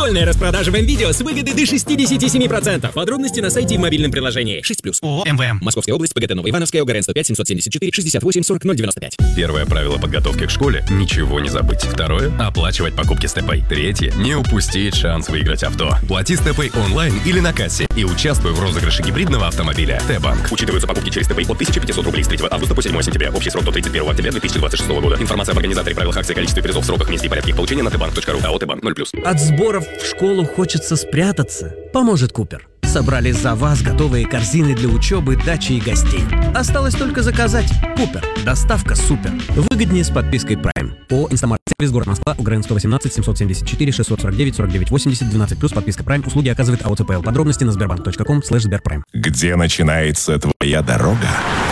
Школьная распродажа в МВидео с выгодой до 67%. Подробности на сайте и в мобильном приложении. 6+. ООО «МВМ». Московская область, ПГТ Новоивановская, УГРН 105 774 68 40 095. Первое правило подготовки к школе – ничего не забыть. Второе – оплачивать покупки с ТП. Третье – не упустить шанс выиграть авто. Плати с ТП онлайн или на кассе и участвуй в розыгрыше гибридного автомобиля. Т-банк. Учитываются покупки через ТП от 1500 рублей с 3 августа по 7 сентября. Общий срок до 31 октября 2026 года. Информация об организаторе, правилах акции, количестве призов, сроках, месте и порядке их получения на tbank.ru. АО «Т-банк» 0+. От сборов в школу хочется спрятаться. Поможет Купер. Собрали за вас готовые корзины для учебы, дачи и гостей. Осталось только заказать. Купер. Доставка супер. Выгоднее с подпиской Prime. ООО «Инстамарт». Сервис город Москва. УГРН 118 774 649 49 80 12+. Подписка Prime. Услуги оказывает АО ЦПЛ. Подробности на sberbank.com/sberprime. Где начинается твоя дорога?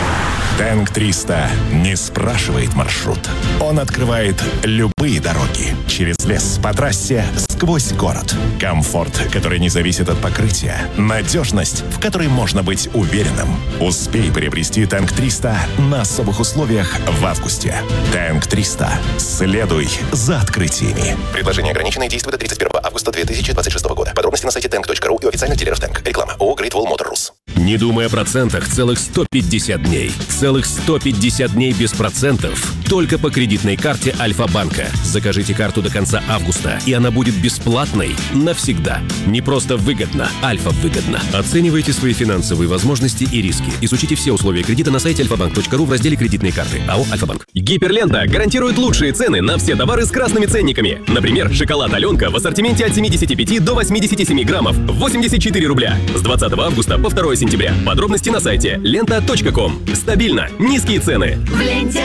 Тэнк 300 не спрашивает маршрут. Он открывает любые дороги. Через лес, по трассе, сквозь город. Комфорт, который не зависит от покрытия. Надежность, в которой можно быть уверенным. Успей приобрести Тэнк 300 на особых условиях в августе. Тэнк 300. Следуй за открытиями. Предложение ограниченное, действует до 31 августа 2026 года. Подробности на сайте tank.ru и официальных дилеров Тэнк. Реклама. ООО Great Wall Motor Rus. Не думай о процентах целых 150 дней. Целых 150 дней без процентов. Только по кредитной карте Альфа-банка. Закажите карту до конца августа, и она будет бесплатной навсегда. Не просто выгодно, Альфа-выгодно. Оценивайте свои финансовые возможности и риски. Изучите все условия кредита на сайте alfabank.ru в разделе «Кредитные карты». АО «Альфа-банк». Гиперлента гарантирует лучшие цены на все товары с красными ценниками. Например, шоколад «Аленка» в ассортименте от 75 до 87 граммов. 84 рубля. С 20 августа по 2 сентября. Подробности на сайте lenta.com. Стабильно. Низкие цены. В ленте.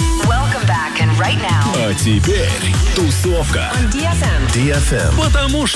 А теперь тусовка. DFM. Потому что